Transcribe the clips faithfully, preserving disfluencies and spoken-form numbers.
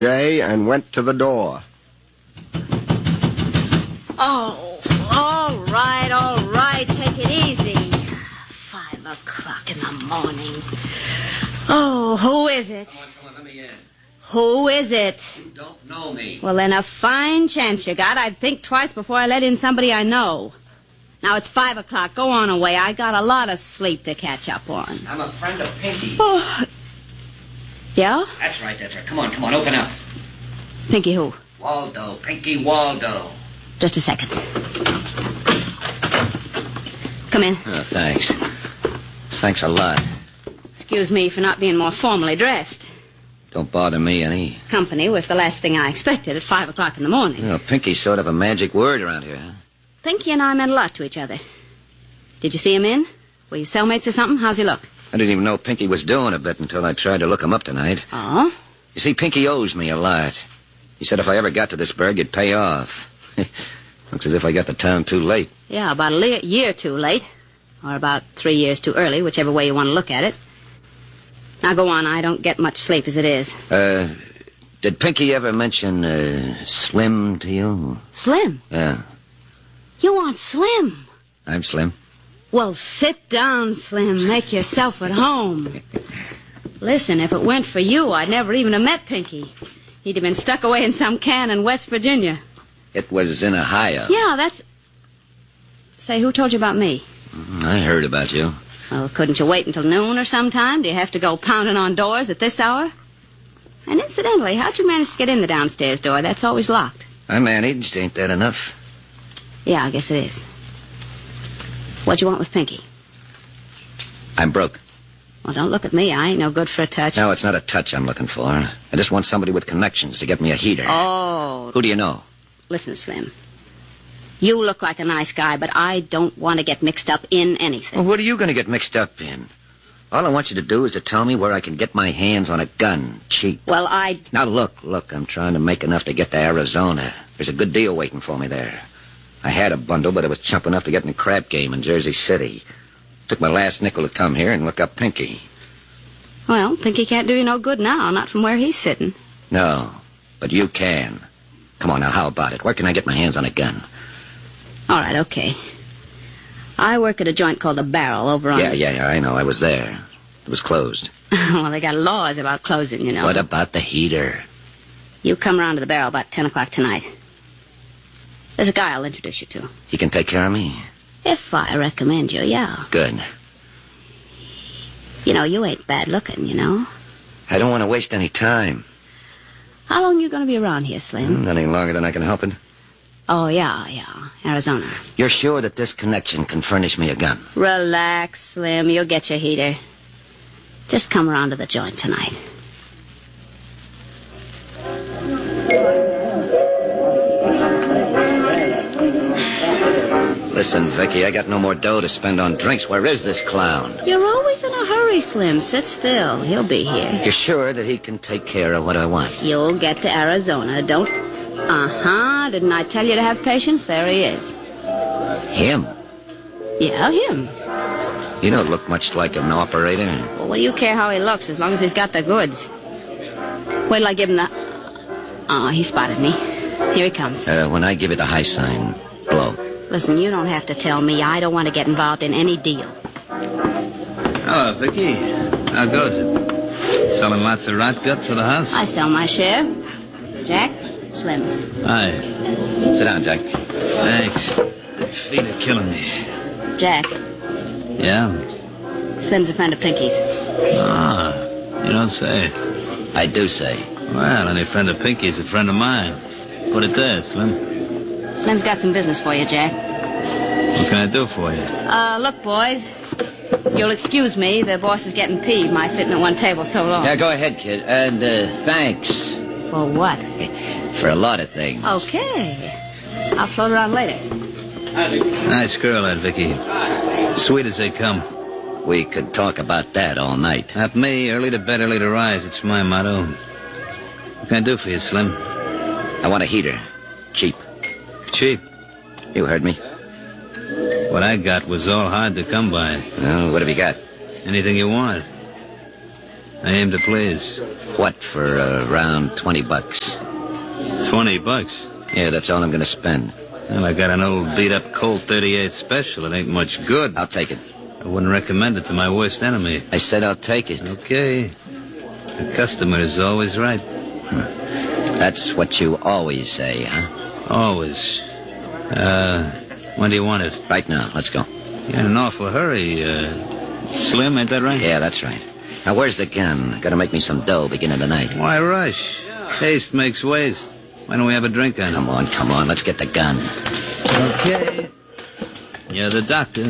Jay and went to the door. Oh, all right, all right. Take it easy. Five o'clock in the morning. Oh, who is it? Come on, come on, let me in. Who is it? You don't know me. Well, then a fine chance you got. I'd think twice before I let in somebody I know. Now, it's five o'clock. Go on away. I got a lot of sleep to catch up on. I'm a friend of Pinky. Oh. Yeah? That's right, that's right. Come on, come on, open up. Pinky who? Waldo, Pinky Waldo. Just a second. Come in. Oh, thanks. Thanks a lot. Excuse me for not being more formally dressed. Don't bother me any. Company was the last thing I expected at five o'clock in the morning. Well, Pinky's sort of a magic word around here, huh? Pinky and I meant a lot to each other. Did you see him in? Were you cellmates or something? How's he look? I didn't even know Pinky was doing a bit until I tried to look him up tonight. Oh? You see, Pinky owes me a lot. He said if I ever got to this burg, it'd pay off. Looks as if I got to town too late. Yeah, about a le- year too late. Or about three years too early, whichever way you want to look at it. Now go on, I don't get much sleep as it is. Uh, did Pinky ever mention, uh, Slim to you? Slim? Yeah. You want Slim? I'm Slim. Well, sit down, Slim. Make yourself at home. Listen, if it weren't for you, I'd never even have met Pinky. He'd have been stuck away in some can in West Virginia. It was in Ohio. Yeah, that's... Say, who told you about me? I heard about you. Well, couldn't you wait until noon or sometime? Do you have to go pounding on doors at this hour? And incidentally, how'd you manage to get in the downstairs door? That's always locked. I managed. Ain't that enough? Yeah, I guess it is. What you want with Pinky? I'm broke. Well, don't look at me. I ain't no good for a touch. No, it's not a touch I'm looking for. I just want somebody with connections to get me a heater. Oh. Who do you know? Listen, Slim. You look like a nice guy, but I don't want to get mixed up in anything. Well, what are you going to get mixed up in? All I want you to do is to tell me where I can get my hands on a gun, cheap. Well, I... Now, look, look, I'm trying to make enough to get to Arizona. There's a good deal waiting for me there. I had a bundle, but it was chump enough to get in a crap game in Jersey City. Took my last nickel to come here and look up Pinky. Well, Pinky can't do you no good now, not from where he's sitting. No, but you can. Come on, now, how about it? Where can I get my hands on a gun? All right, okay. I work at a joint called The Barrel over on... Yeah, yeah, yeah, I know. I was there. It was closed. Well, they got laws about closing, you know. What about the heater? You come around to The Barrel about ten o'clock tonight. There's a guy I'll introduce you to. He can take care of me? If I recommend you, yeah. Good. You know, you ain't bad looking, you know. I don't want to waste any time. How long you going to be around here, Slim? Not any longer than I can help it. Oh, yeah, yeah. Arizona. You're sure that this connection can furnish me a gun? Relax, Slim. You'll get your heater. Just come around to the joint tonight. Listen, Vicky, I got no more dough to spend on drinks. Where is this clown? You're always in a hurry, Slim. Sit still. He'll be here. You're sure that he can take care of what I want? You'll get to Arizona. Don't... Uh-huh. Didn't I tell you to have patience? There he is. Him? Yeah, him. You don't look much like an operator. Well, what do you care how he looks, as long as he's got the goods? Wait till I give him the... Oh, he spotted me. Here he comes. Uh, when I give you the high sign, blow. Listen, you don't have to tell me. I don't want to get involved in any deal. Hello, Vicky. How goes it? Selling lots of rot gut for the house? I sell my share. Jack, Slim. Hi. Sit down, Jack. Thanks. My feet are killing me. Jack. Yeah? Slim's a friend of Pinky's. Ah, you don't say. I do say. Well, any friend of Pinky's a friend of mine. Put it there, Slim. Slim's got some business for you, Jack. What can I do for you? Uh, look, boys. You'll excuse me. The boss is getting peeved, my sitting at one table so long. Yeah, go ahead, kid. And, uh, thanks. For what? For a lot of things. Okay. I'll float around later. Nice girl, that Vicky. Sweet as they come. We could talk about that all night. Not me. Early to bed, early to rise. It's my motto. What can I do for you, Slim? I want a heater. Cheap. Cheap. You heard me. What I got was all hard to come by. Well, what have you got? Anything you want. I aim to please. What, for uh, around twenty bucks? Twenty bucks? Yeah, that's all I'm going to spend. Well, I got an old beat-up Colt thirty-eight special. It ain't much good. I'll take it. I wouldn't recommend it to my worst enemy. I said I'll take it. Okay. The customer is always right. That's what you always say, huh? Always. Uh, when do you want it? Right now. Let's go. You're in an awful hurry. Uh, Slim, ain't that right? Yeah, that's right. Now, where's the gun? Gotta make me some dough beginning tonight. Why rush? Haste makes waste. Why don't we have a drink on it? Come on, come on. Let's get the gun. Okay. You're the doctor.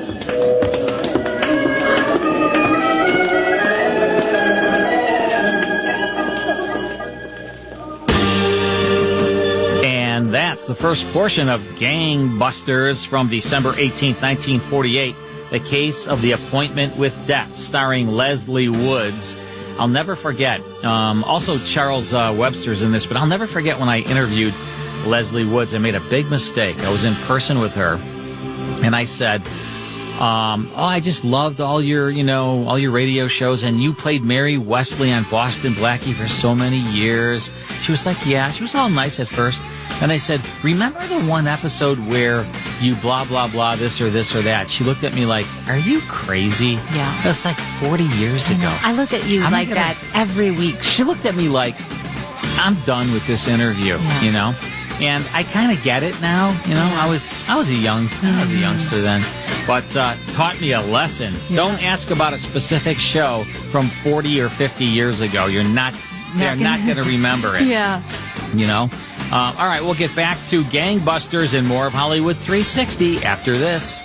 And that's the first portion of Gangbusters from December eighteenth, nineteen forty-eight. The Case of the Appointment with Death, starring Leslie Woods. I'll never forget. Um, also, Charles uh, Webster's in this, but I'll never forget when I interviewed Leslie Woods. I made a big mistake. I was in person with her, and I said, um, "Oh, I just loved all your, you know, all your radio shows, and you played Mary Wesley on Boston Blackie for so many years." She was like, "Yeah." She was all nice at first. And I said, "Remember the one episode where you blah, blah, blah, this or this or that?" She looked at me like, "Are you crazy?" Yeah. That's like forty years I ago. know. I looked at you I'm like gonna, that every week. She looked at me like, "I'm done with this interview," yeah. you know? And I kind of get it now, you know? Yeah. I was I was a young, I was a youngster then. But uh, taught me a lesson. Yeah. Don't ask about a specific show from forty or fifty years ago. You're not, they're not going to remember it. Yeah. You know? Um, all right, we'll get back to Gangbusters and more of Hollywood three sixty after this.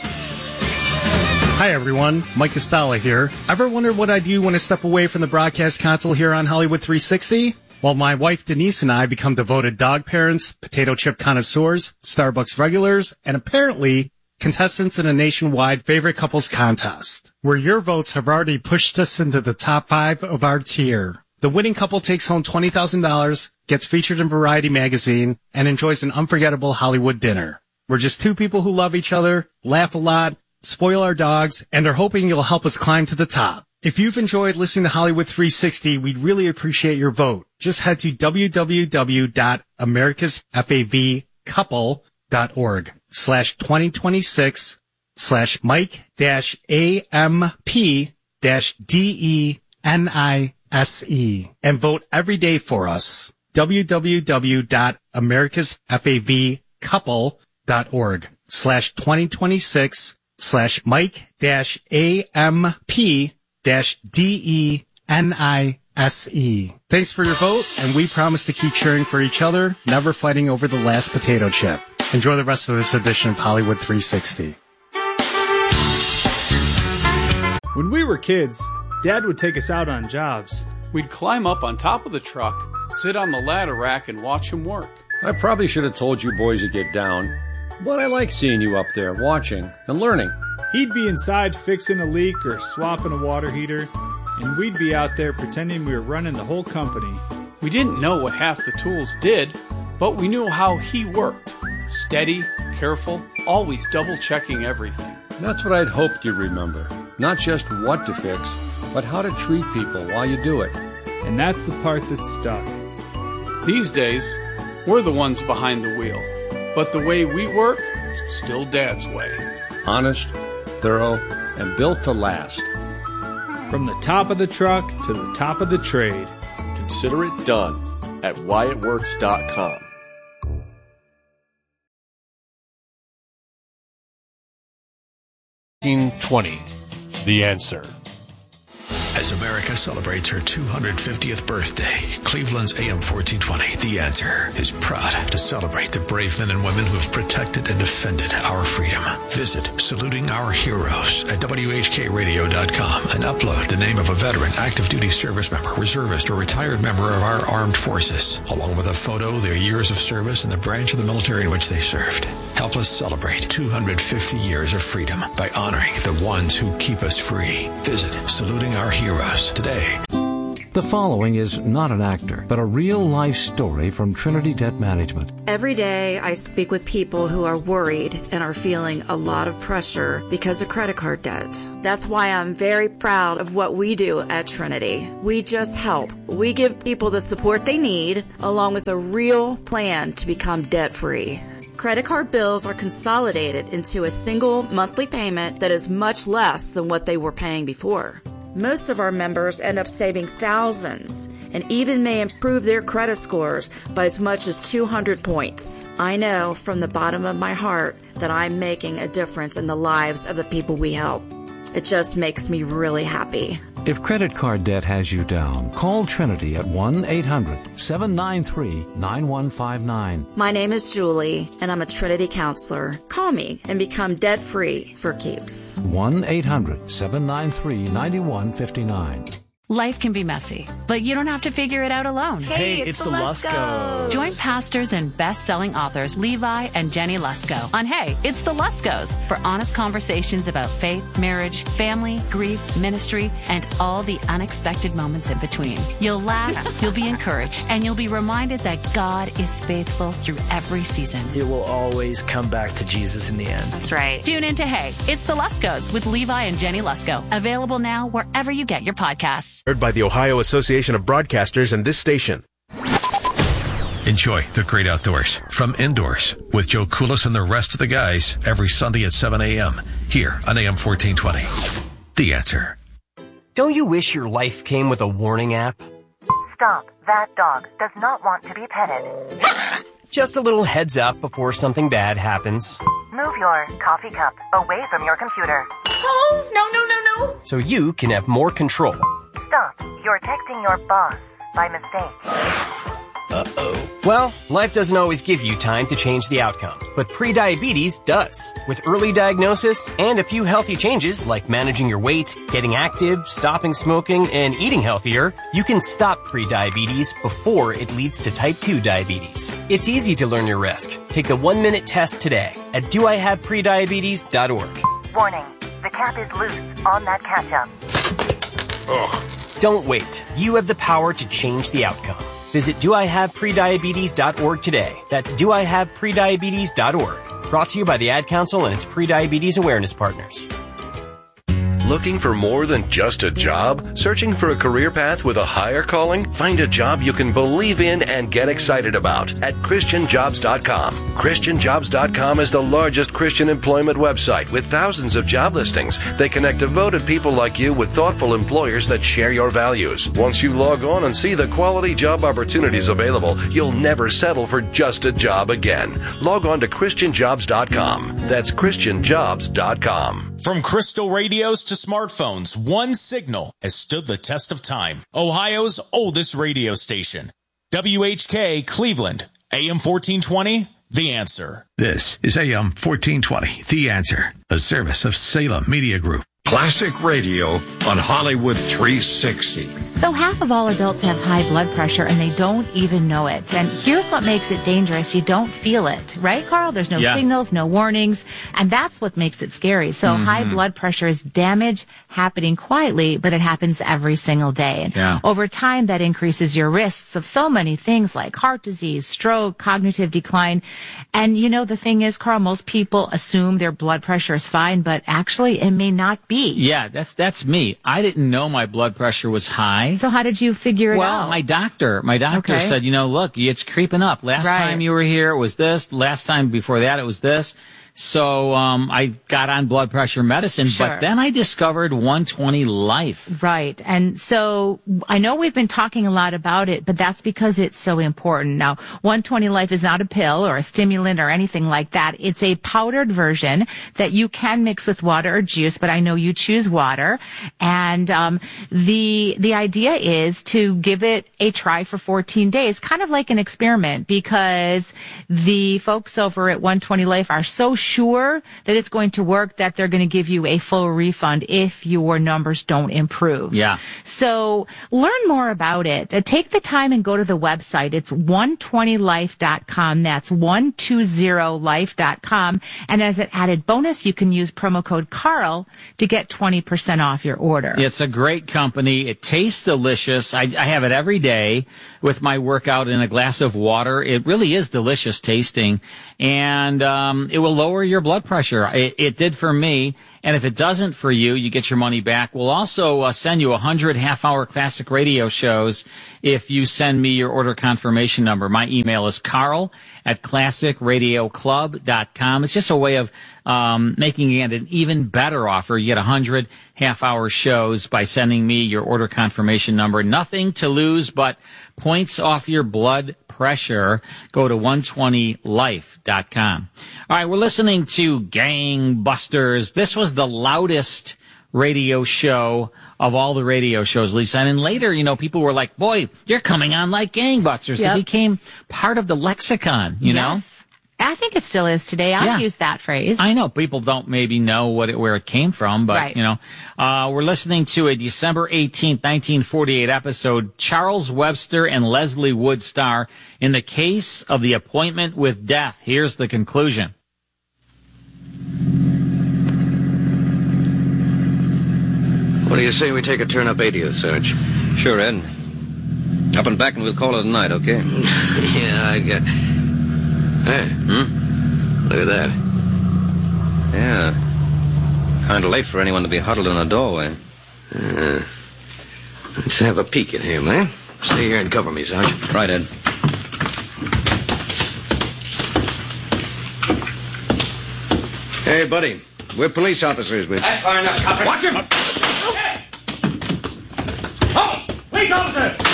Hi, everyone. Mike Costella here. Ever wondered what I do when I step away from the broadcast console here on Hollywood three sixty? Well, my wife Denise and I become devoted dog parents, potato chip connoisseurs, Starbucks regulars, and apparently contestants in a nationwide favorite couples contest, where your votes have already pushed us into the top five of our tier. The winning couple takes home twenty thousand dollars, gets featured in Variety magazine, and enjoys an unforgettable Hollywood dinner. We're just two people who love each other, laugh a lot, spoil our dogs, and are hoping you'll help us climb to the top. If you've enjoyed listening to Hollywood three sixty, we'd really appreciate your vote. Just head to w w w dot americas fav couple dot org slash twenty twenty-six slash Mike dash A M P dash D E N I S E and vote every day for us. w w w dot americas fav couple dot org slash twenty twenty-six slash Mike dash A M P dash D E N I S E. Thanks for your vote, and we promise to keep cheering for each other, never fighting over the last potato chip. Enjoy the rest of this edition of Hollywood three sixty. When we were kids, Dad would take us out on jobs. We'd climb up on top of the truck, sit on the ladder rack, and watch him work. I probably should have told you boys to get down, but I like seeing you up there watching and learning. He'd be inside fixing a leak or swapping a water heater, and we'd be out there pretending we were running the whole company. We didn't know what half the tools did, but we knew how he worked. Steady, careful, always double-checking everything. That's what I'd hoped you'd remember. Not just what to fix, but how to treat people while you do it. And that's the part that stuck. These days, we're the ones behind the wheel. But the way we work, still Dad's way. Honest, thorough, and built to last. From the top of the truck to the top of the trade. Consider it done at Wyatt Works dot com. nineteen twenty, The Answer. As America celebrates her two hundred fiftieth birthday, Cleveland's A M fourteen twenty, The Answer, is proud to celebrate the brave men and women who have protected and defended our freedom. Visit Saluting Our Heroes at W H K radio dot com and upload the name of a veteran, active duty service member, reservist, or retired member of our armed forces, along with a photo, their years of service, and the branch of the military in which they served. Help us celebrate two hundred fifty years of freedom by honoring the ones who keep us free. Visit Saluting Our Heroes today. The following is not an actor, but a real-life story from Trinity Debt Management. Every day I speak with people who are worried and are feeling a lot of pressure because of credit card debt. That's why I'm very proud of what we do at Trinity. We just help. We give people the support they need, along with a real plan to become debt-free. Credit card bills are consolidated into a single monthly payment that is much less than what they were paying before. Most of our members end up saving thousands and even may improve their credit scores by as much as two hundred points. I know from the bottom of my heart that I'm making a difference in the lives of the people we help. It just makes me really happy. If credit card debt has you down, call Trinity at one eight hundred seven nine three nine one five nine. My name is Julie, and I'm a Trinity counselor. Call me and become debt-free for keeps. one eight hundred seven nine three nine one five nine. Life can be messy, but you don't have to figure it out alone. Hey, it's, it's the Luskos. Join pastors and best-selling authors Levi and Jenny Lusko on Hey, It's the Luskos for honest conversations about faith, marriage, family, grief, ministry, and all the unexpected moments in between. You'll laugh, you'll be encouraged, and you'll be reminded that God is faithful through every season. It will always come back to Jesus in the end. That's right. Tune in to Hey, It's the Luskos with Levi and Jenny Lusko. Available now wherever you get your podcasts. Heard by the Ohio Association of Broadcasters and this station. Enjoy the great outdoors from Indoors with Joe Koulis and the rest of the guys every Sunday at seven a.m. here on A M fourteen twenty. The Answer. Don't you wish your life came with a warning app? Stop. That dog does not want to be petted. Just a little heads up before something bad happens. Move your coffee cup away from your computer. Oh, no, no, no, no. So you can have more control. Stop. You're texting your boss by mistake. Uh-oh. Well, life doesn't always give you time to change the outcome, but prediabetes does. With early diagnosis and a few healthy changes like managing your weight, getting active, stopping smoking, and eating healthier, you can stop prediabetes before it leads to type two diabetes. It's easy to learn your risk. Take the one-minute test today at do I have prediabetes dot org. Warning, the cap is loose on that ketchup. Ugh. Don't wait. You have the power to change the outcome. Visit do I have prediabetes dot org today. That's do I have prediabetes dot org. Brought to you by the Ad Council and its prediabetes awareness partners. Looking for more than just a job? Searching for a career path with a higher calling? Find a job you can believe in and get excited about at Christian Jobs dot com. Christian Jobs dot com is the largest Christian employment website with thousands of job listings. They connect devoted people like you with thoughtful employers that share your values. Once you log on and see the quality job opportunities available, you'll never settle for just a job again. Log on to Christian Jobs dot com. That's Christian Jobs dot com. From crystal radios to smartphones, one signal has stood the test of time. Ohio's oldest radio station. W H K Cleveland, A M fourteen twenty, The Answer. This is A M fourteen twenty, The Answer, a service of Salem Media Group. Classic radio on Hollywood three sixty. So half of all adults have high blood pressure and they don't even know it. And here's what makes it dangerous. You don't feel it. Right, Carl? There's no yeah. signals, no warnings. And that's what makes it scary. So mm-hmm. high blood pressure is damage happening quietly, but it happens every single day. And yeah. over time, that increases your risks of so many things like heart disease, stroke, cognitive decline. And, you know, the thing is, Carl, most people assume their blood pressure is fine, but actually it may not be. Yeah, that's that's me. I didn't know my blood pressure was high. So how did you figure it well, out? Well, my doctor, my doctor okay. said, you know, look, it's creeping up. Last right. time you were here, it was this. Last time before that, it was this. So um I got on blood pressure medicine, sure. but then I discovered one twenty Life. Right. And so I know we've been talking a lot about it, but that's because it's so important. Now, one twenty Life is not a pill or a stimulant or anything like that. It's a powdered version that you can mix with water or juice, but I know you choose water. And um the the idea is to give it a try for fourteen days, kind of like an experiment, because the folks over at one twenty Life are so sure that it's going to work that they're going to give you a full refund if your numbers don't improve. Yeah. So learn more about it. Uh, take the time and go to the website. It's one twenty life dot com. That's one twenty life dot com. And as an added bonus, you can use promo code Carl to get twenty percent off your order. It's a great company. It tastes delicious. I, I have it every day with my workout in a glass of water. It really is delicious tasting, and um, it will lower your blood pressure. It, it did for me, and if it doesn't for you, you get your money back. We'll also uh, send you one hundred half-hour classic radio shows if you send me your order confirmation number. My email is carl at classic radio club dot com. It's just a way of um, making it an even better offer. You get one hundred half-hour shows by sending me your order confirmation number. Nothing to lose but points off your blood pressure. Go to one twenty life dot com. All right, we're listening to Gangbusters. This was the loudest radio show of all the radio shows, Lisa. And then later, you know, people were like, boy, you're coming on like gangbusters. Yep. It became part of the lexicon, you know? Yes. I think it still is today. I Yeah. use that phrase. I know people don't maybe know what it, where it came from, but Right. you know, uh, we're listening to a December eighteenth, nineteen forty-eight episode. Charles Webster and Leslie Wood star in the case of the appointment with death. Here's the conclusion. What do you say we take a turn up eightieth, Sarge? Sure, Ed. Up and back and we'll call it a night, okay? Yeah, I get... Hey. Hmm? Look at that. Yeah. Kind of late for anyone to be huddled in a doorway. Uh, let's have a peek at him, eh? Stay here and cover me, Sarge. Right, Ed. Hey, buddy. We're police officers. We... That's far enough, copper. Watch him! Hey! Oh! Police officer!